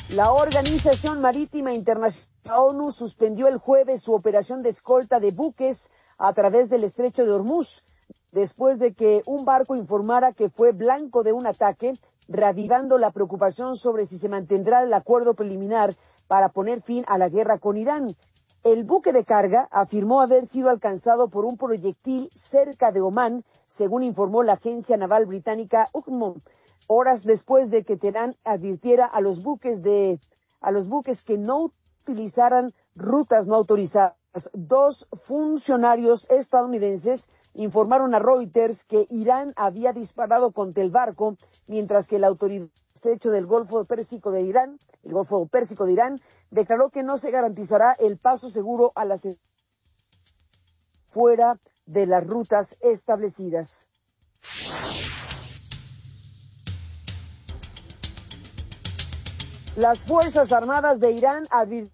La Organización Marítima Internacional, la ONU, suspendió el jueves su operación de escolta de buques a través del Estrecho de Hormuz, después de que un barco informara que fue blanco de un ataque, reavivando la preocupación sobre si se mantendrá el acuerdo preliminar para poner fin a la guerra con Irán. El buque de carga afirmó haber sido alcanzado por un proyectil cerca de Omán, según informó la agencia naval británica UCMOM, horas después de que Teherán advirtiera a los buques que no utilizaran rutas no autorizadas. Dos funcionarios estadounidenses informaron a Reuters que Irán había disparado contra el barco, mientras que la autoridad del estrecho del Golfo Pérsico de Irán, declaró que no se garantizará el paso seguro a las fuera de las rutas establecidas. Las Fuerzas Armadas de Irán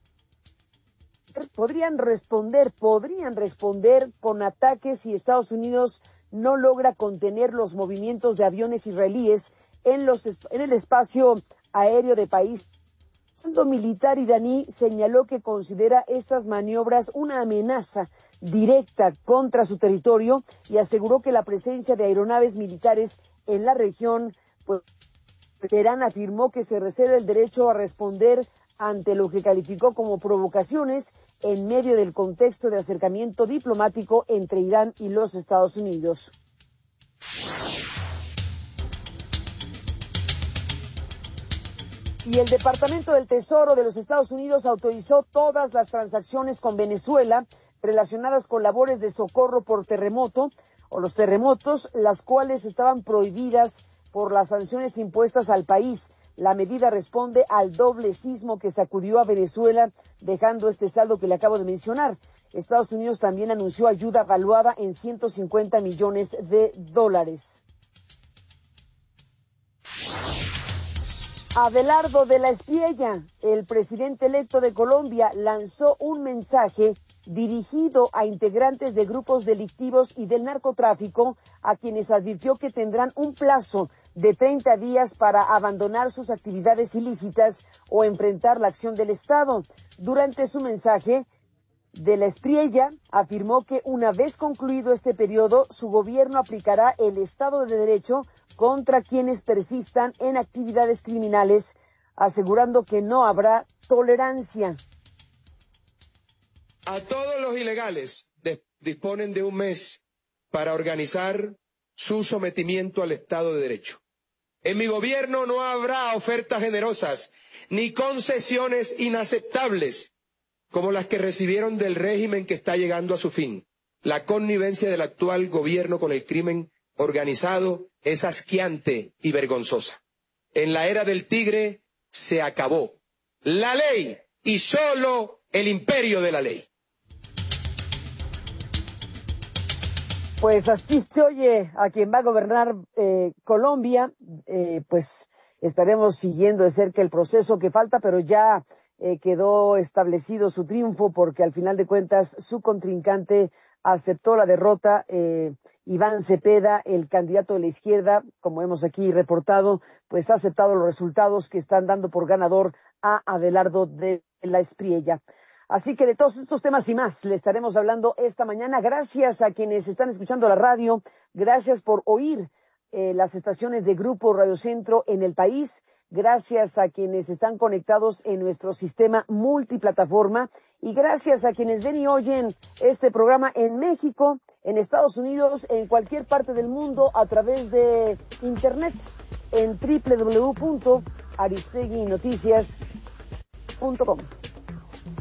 podrían responder con ataques si Estados Unidos no logra contener los movimientos de aviones israelíes en el espacio aéreo del país. El Centro Militar iraní señaló que considera estas maniobras una amenaza directa contra su territorio y aseguró que la presencia de aeronaves militares en la región, Teherán afirmó que se reserva el derecho a responder ante lo que calificó como provocaciones en medio del contexto de acercamiento diplomático entre Irán y los Estados Unidos. Y el Departamento del Tesoro de los Estados Unidos autorizó todas las transacciones con Venezuela relacionadas con labores de socorro por terremoto o los terremotos, las cuales estaban prohibidas por las sanciones impuestas al país. La medida responde al doble sismo que sacudió a Venezuela, dejando este saldo que le acabo de mencionar. Estados Unidos también anunció ayuda valuada en $150 millones. Abelardo de la Espriella, el presidente electo de Colombia, lanzó un mensaje dirigido a integrantes de grupos delictivos y del narcotráfico, a quienes advirtió que tendrán un plazo de 30 días para abandonar sus actividades ilícitas o enfrentar la acción del Estado. Durante su mensaje, de la Espriella afirmó que una vez concluido este periodo, su gobierno aplicará el Estado de Derecho contra quienes persistan en actividades criminales, asegurando que no habrá tolerancia. A todos los ilegales disponen de un mes para organizar su sometimiento al Estado de Derecho. En mi gobierno no habrá ofertas generosas ni concesiones inaceptables como las que recibieron del régimen que está llegando a su fin. La connivencia del actual gobierno con el crimen organizado es asqueante y vergonzosa. En la era del tigre se acabó la ley y solo el imperio de la ley. Pues así se oye a quien va a gobernar Colombia. Pues estaremos siguiendo de cerca el proceso que falta, pero ya quedó establecido su triunfo porque al final de cuentas su contrincante aceptó la derrota. Iván Cepeda, el candidato de la izquierda, como hemos aquí reportado, pues ha aceptado los resultados que están dando por ganador a Abelardo de la Espriella. Así que de todos estos temas y más le estaremos hablando esta mañana. Gracias a quienes están escuchando la radio, gracias por oír las estaciones de Grupo Radio Centro en el país, gracias a quienes están conectados en nuestro sistema multiplataforma y gracias a quienes ven y oyen este programa en México, en Estados Unidos, en cualquier parte del mundo a través de internet en www.aristeguinoticias.com.